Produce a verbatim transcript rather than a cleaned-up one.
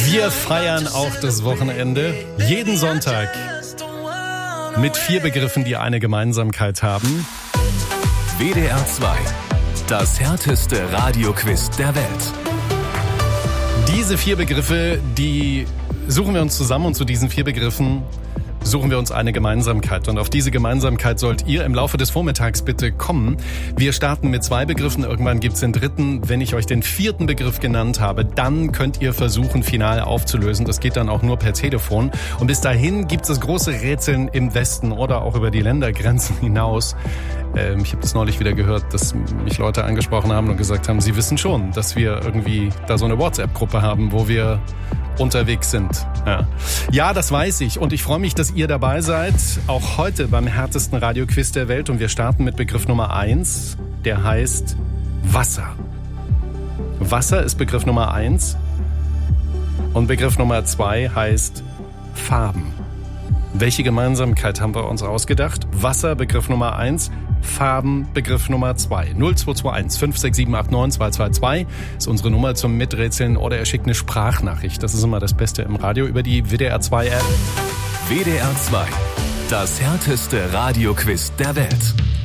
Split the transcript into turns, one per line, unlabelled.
Wir feiern auch das Wochenende. Jeden Sonntag mit vier Begriffen, die eine Gemeinsamkeit haben.
W D R zwei, das härteste Radioquiz der Welt.
Diese vier Begriffe, die suchen wir uns zusammen und zu diesen vier Begriffen suchen wir uns eine Gemeinsamkeit. Und auf diese Gemeinsamkeit sollt ihr im Laufe des Vormittags bitte kommen. Wir starten mit zwei Begriffen, irgendwann gibt's den dritten. Wenn ich euch den vierten Begriff genannt habe, dann könnt ihr versuchen, final aufzulösen. Das geht dann auch nur per Telefon. Und bis dahin gibt's das große Rätseln im Westen oder auch über die Ländergrenzen hinaus. Ähm, ich habe das neulich wieder gehört, dass mich Leute angesprochen haben und gesagt haben, sie wissen schon, dass wir irgendwie da so eine WhatsApp-Gruppe haben, wo wir unterwegs sind. Ja. ja, das weiß ich und ich freue mich, dass ihr dabei seid, auch heute beim härtesten Radioquiz der Welt und wir starten mit Begriff Nummer eins, der heißt Wasser. Wasser ist Begriff Nummer eins und Begriff Nummer zwei heißt Farben. Welche Gemeinsamkeit haben wir uns ausgedacht? Wasser, Begriff Nummer eins, Farben, Begriff Nummer zwei. null zwei zwei eins fünf sechs sieben acht neun zwei zwei zwei ist unsere Nummer zum Miträtseln oder er schickt eine Sprachnachricht. Das ist immer das Beste im Radio über die W D R zwei App.
W D R zwei, das härteste Radioquiz der Welt.